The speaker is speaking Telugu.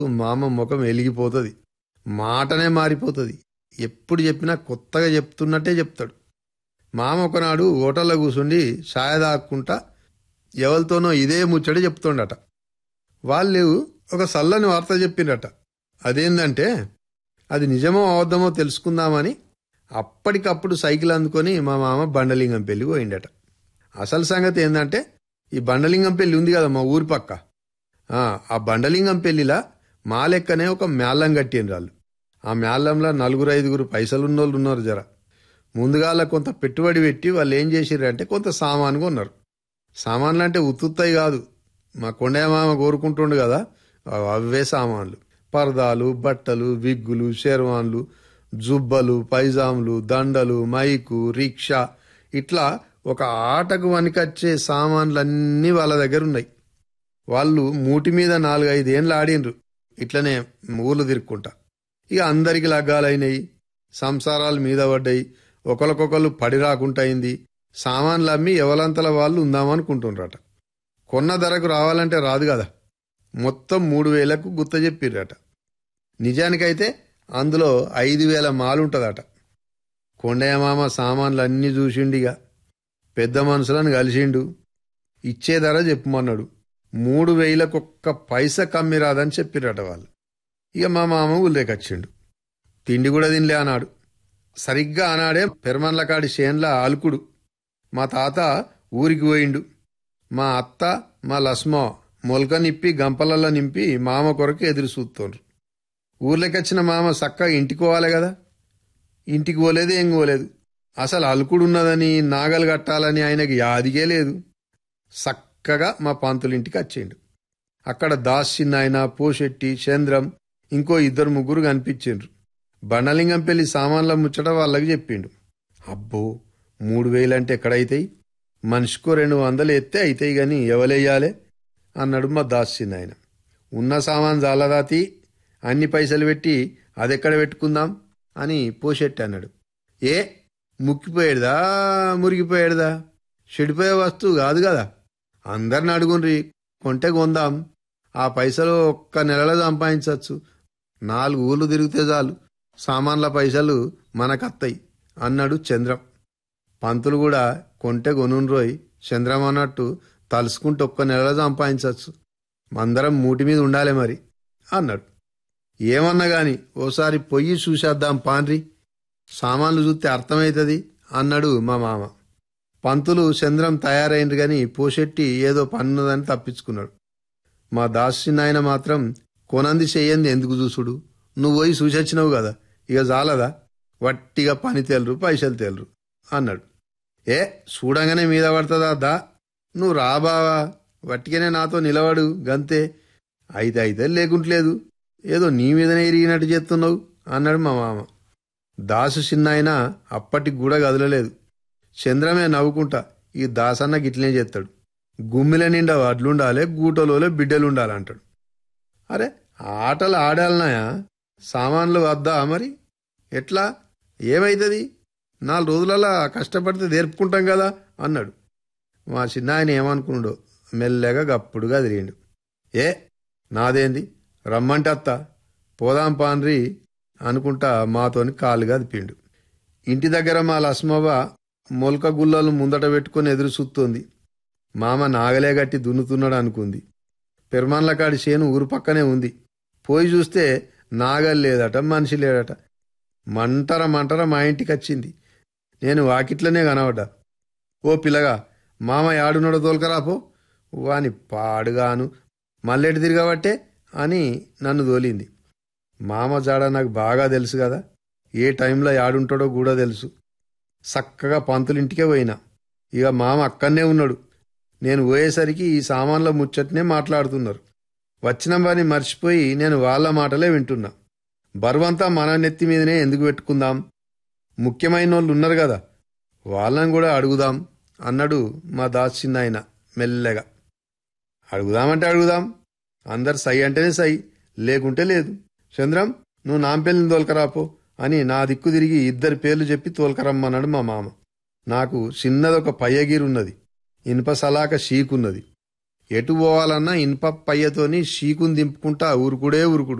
మామ ముఖం వెలిగిపోతుంది, మాటనే మారిపోతుంది. ఎప్పుడు చెప్పినా కొత్తగా చెప్తున్నట్టే చెప్తాడు. మామ ఒకనాడు హోటల్లో కూర్చుండి ఛాయ తాక్కుంటా ఎవరితోనో ఇదే ముచ్చడి చెప్తుండట. వాళ్ళు ఒక సల్లని వార్త చెప్పిండట. అదేందంటే అది నిజమో అబద్ధమో తెలుసుకుందామని అప్పటికప్పుడు సైకిల్ అందుకొని మా మామ బండలింగం పెళ్లి పోయిండట. అసలు సంగతి ఏంటంటే ఈ బండలింగం పెళ్లి ఉంది కదా మా ఊరి పక్క, ఆ బండలింగం పెళ్లిలా మా లెక్కనే ఒక మేళం కట్టిండ్రు వాళ్ళు. ఆ మేళంలో 4-5 పైసలున్నోళ్ళు ఉన్నారు. జర ముందుగాల కొంత పెట్టుబడి పెట్టి వాళ్ళు ఏం చేసిర్రంటే కొంత సామాను కొన్నారు. సామాన్లు అంటే ఉత్తుత్తాయి కాదు, మా కొండయ్య మామ కోరుకుంటుండు కదా అవే సామాన్లు. పరదాలు, బట్టలు, విగ్గులు, షేర్వాన్లు, జుబ్బలు, పైజాములు, దండలు, మైకు, రిక్షా, ఇట్లా ఒక ఆటకు వనికొచ్చే సామాన్లన్నీ వాళ్ళ దగ్గర ఉన్నాయి. వాళ్ళు మూటి మీద 4-5 ఏండ్లు ఆడిండ్రు ఇట్లనే ఊళ్ళు తిరుక్కుంటా. ఇక అందరికి లగ్గాలైనాయి, సంసారాలు మీద పడ్డాయి, ఒకరికొకరు పడి రాకుండా అయింది. సామాన్లు అమ్మి ఎవలంతల వాళ్ళు ఉందామనుకుంటుండ్రట. కొన్న ధరకు రావాలంటే రాదు కదా, మొత్తం 3,000కు గుత్త చెప్పిర్రట. నిజానికైతే అందులో 5,000 మాలుంటదట. కొండయ్య మామ సామాన్లు అన్నీ చూసిండిగా పెద్ద మనుషులను కలిసిండు. ఇచ్చే ధర చెప్పమన్నాడు. 3,000కు ఒక్క పైస కమ్మి రాదని చెప్పిరట వాళ్ళు. ఇక మా మామ ఊళ్ళేకొచ్చిండు. తిండి కూడా తినలే అన్నాడు. సరిగ్గా ఆనాడే పెరమన్లకాడి చేన్ల అలుకుడు. మా తాత ఊరికి పోయిండు. మా అత్త మా లస్మ మొలక నిప్పి గంపలల్లో నింపి మామ కొరకు ఎదురు చూస్తుండ్రు. ఊర్లోకొచ్చిన మామ చక్కగా ఇంటికి పోవాలి కదా, ఇంటికి పోలేదు, ఏం పోలేదు. అసలు అలుకుడున్నదని నాగలు కట్టాలని ఆయనకి యాదిగే లేదు. చక్కగా మా పంతులింటికి వచ్చిండు. అక్కడ దాస్ చిన్నాయన, పోషెట్టి, చంద్రం, ఇంకో 2-3 కనిపించిండ్రు. బండలింగం పెళ్లి సామాన్ల ముచ్చట వాళ్ళకి చెప్పిండు. అబ్బో 3,000 అంటే ఎక్కడైతాయి, మనిషికో 200 ఎత్తే అయితాయి గాని ఎవలెయ్యాలే అన్నాడు మా దాస్ చిన్నాయన. ఉన్న సామాన్ జాలదాతి, అన్ని పైసలు పెట్టి అదెక్కడ పెట్టుకుందాం అని పోషెట్టి అన్నాడు. ఏ ముక్కిపోయేదా మురిగిపోయేదా, చెడిపోయే వస్తువు కాదు కదా, అందరిని అడుగుండ్రి, కొంటే కొందాం, ఆ పైసలు ఒక్క నెలలో సంపాదించవచ్చు, 4 ఊళ్ళు తిరిగితే చాలు, సామాన్ల పైసలు మనకత్తాయి అన్నాడు చంద్రం. పంతులు కూడా కొంటే కొనుండ్రోయ్, చంద్రం అన్నట్టు తలుసుకుంటే ఒక్క నెలలో సంపాదించవచ్చు, అందరం మూటి మీద ఉండాలి మరి అన్నాడు. ఏమన్నా గాని ఓసారి పొయ్యి చూసేద్దాం పాన్రి, సామాన్లు చూస్తే అర్థమవుతుంది అన్నాడు మా మామ. పంతులు చంద్రం తయారైంది గాని పోషెట్టి ఏదో పన్నుదని తప్పించుకున్నాడు. మా దాసిన మాత్రం కొనంది చెయ్యంది ఎందుకు చూసుడు, నువ్వు పోయి చూసొచ్చినావు కదా, ఇక జాలదా, వట్టిగా పని తేలరు పైసలు తేలరు అన్నాడు. ఏ చూడంగానే మీద పడుతుందా దా, నువ్వు రాబావా, వట్టిగానే నాతో నిలబడు గంతే, అయితే లేకుంటలేదు, ఏదో నీ మీదనే ఇరిగినట్టు చేస్తున్నావు అన్నాడు మా మామ. దాసు చిన్నాయన అప్పటికి కూడా కదలలేదు. చంద్రమే నవ్వుకుంటా, ఈ దాసన్న గిట్లనే చేస్తాడు, గుమ్మిల నిండా వడ్లుండాలి, గూటలోలే బిడ్డలుండాలంటాడు. అరే ఆటలు ఆడాలన్నాయా, సామాన్లు వద్దా మరి, ఎట్లా ఏమైతుంది, 4 రోజులలో కష్టపడితే నేర్పుకుంటాం కదా అన్నాడు. మా చిన్నాయన ఏమనుకున్నాడో మెల్లగా గప్పుడుగా తిరిగిండు. ఏ నాదేంది, రమ్మంటే అత్త, పోదాం పాన్రి అనుకుంటా మాతోని కాలుగా దిపిండు. ఇంటి దగ్గర మా లస్మవ్వ మొలక గుల్లలు ముందట పెట్టుకుని ఎదురు చూస్తోంది. మామ నాగలే గట్టి దున్నుతున్నాడు అనుకుంది. పెరమన్లకాడి చేను ఊరు పక్కనే ఉంది. పోయి చూస్తే నాగలు లేదట, మనిషి లేడట. మంటర మా ఇంటికి వచ్చింది. నేను వాకిట్లనే కనబడ్డా. ఓ పిల్లగా, మామ యాడున్నాడో తోలుకరాపో, వాని పాడుగాను మల్లెటి తిరగబట్టే అని నన్ను తోలింది. మామ జాడ నాకు బాగా తెలుసు కదా, ఏ టైంలో యాడుంటాడో కూడా తెలుసు. చక్కగా పంతులింటికే పోయినా. ఇక మామ అక్కడనే ఉన్నాడు. నేను పోయేసరికి ఈ సామాన్ల ముచ్చట్నే మాట్లాడుతున్నారు. వచ్చిన వారిని మర్చిపోయి నేను వాళ్ళ మాటలే వింటున్నా. బరువంతా మన నెత్తి మీదనే ఎందుకు పెట్టుకుందాం, ముఖ్యమైన వాళ్ళు ఉన్నారు కదా, వాళ్ళని కూడా అడుగుదాం అన్నాడు మా దాచిన్నాయన మెల్లగా. అడుగుదామంటే అడుగుదాం, అందరు సై అంటేనే సై, లేకుంటే లేదు. చంద్రం, నువ్వు నాంపెళ్ళిని తోలుకరాపో అని నా దిక్కు తిరిగి 2 పేర్లు చెప్పి తోలుకరమ్మన్నాడు మా మామ. నాకు చిన్నదొక పయ్యగీరున్నది, ఇనుప సలాక షీకున్నది. ఎటు పోవాలన్నా ఇనుప పయ్యతోని షీకుని దింపుకుంటా ఉరుకుడే ఉరుకుడు.